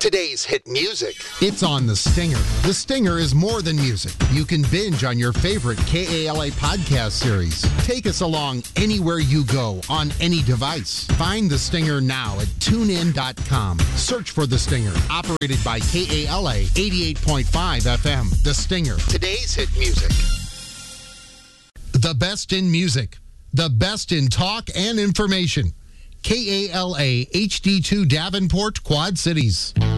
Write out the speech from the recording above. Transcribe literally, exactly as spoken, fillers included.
Today's hit music. It's on The Stinger. The Stinger is more than music. You can binge on your favorite K A L A podcast series. Take us along anywhere you go on any device. Find The Stinger now at tune in dot com. Search for The Stinger. Operated by K A L A eighty-eight point five F M. The Stinger. Today's hit music. The best in music. The best in talk and information. K A L A H D two Davenport, Quad Cities.